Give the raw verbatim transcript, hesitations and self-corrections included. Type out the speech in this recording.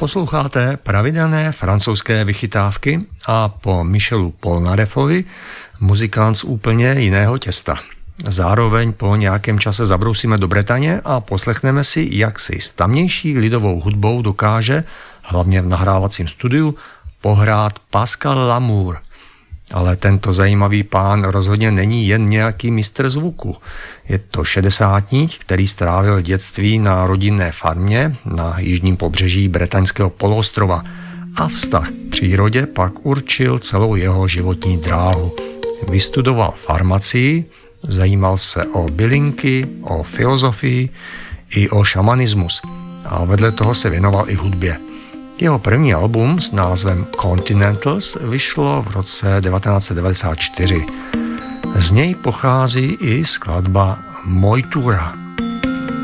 Posloucháte pravidelné francouzské vychytávky a po Michelu Polnarefovi muzikant z úplně jiného těsta. Zároveň po nějakém čase zabrousíme do Bretaně a poslechneme si, jak si s tamnější lidovou hudbou dokáže, hlavně v nahrávacím studiu, pohrát Pascal Lamour. Ale tento zajímavý pán rozhodně není jen nějaký mistr zvuku. Je to šedesátník, který strávil dětství na rodinné farmě na jižním pobřeží bretaňského poloostrova a vztah k přírodě pak určil celou jeho životní dráhu. Vystudoval farmacii, zajímal se o bylinky, o filozofii i o šamanismus a vedle toho se věnoval i hudbě. Jeho první album s názvem Continentals vyšlo v roce devatenáct set devadesát čtyři. Z něj pochází i skladba Moitura.